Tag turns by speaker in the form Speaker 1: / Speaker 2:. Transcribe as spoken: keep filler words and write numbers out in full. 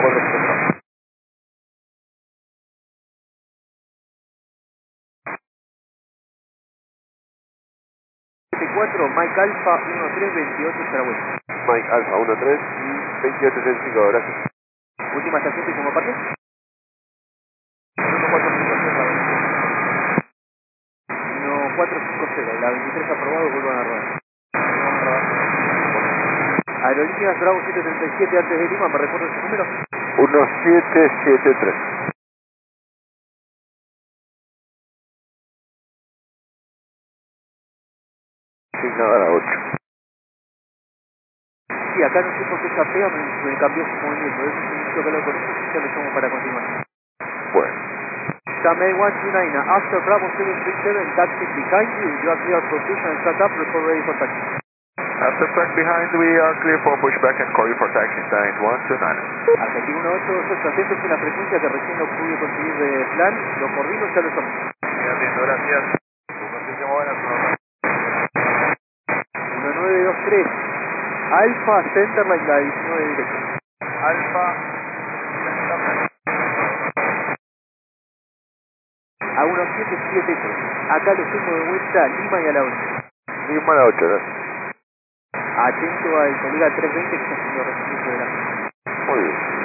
Speaker 1: cuatro cinco.
Speaker 2: cuatro, Mike Alpha uno tres veintiocho Saraway.
Speaker 1: Mike Alpha uno tres veintiocho treinta y cinco, gracias.
Speaker 2: Última estación que como parte.
Speaker 1: uno cuatro cinco cero.
Speaker 2: uno cuatro cinco cero, la veintitrés aprobado, vuelvan a rodar. Aerolíneas Bravo siete treinta y siete antes de Lima, ¿me recuerdo su número?
Speaker 1: uno siete siete tres. Asignada a ocho.
Speaker 2: Sí, acá no sé por qué esta fea me, me cambió su movimiento, eso significa que lo conozco y ya lo llamo para continuar.
Speaker 1: Bueno.
Speaker 2: Samay one two nine, after Bravo seven three seven, taxi behind you, you are clear for push and start up, report ready for taxi.
Speaker 1: After track behind, we are clear for pushback and call you for taxi sign one two nine.
Speaker 2: Argentina uno ocho dos ocho, atentos en la frecuencia que recién no pude conseguir de plan, lo coordino, ya lo llamo.
Speaker 1: Atiendo, gracias. Muchísimas buenas noches.
Speaker 2: uno nueve dos tres, Alfa Centerline, la diecinueve directo.
Speaker 1: Alfa.
Speaker 2: A uno siete siete tres, acá lo tengo de vuelta a Lima y a la ocho.
Speaker 1: Lima a la ocho, gracias.
Speaker 2: Atento al colega trescientos veinte que está haciendo reconocimiento de la...
Speaker 1: Muy bien.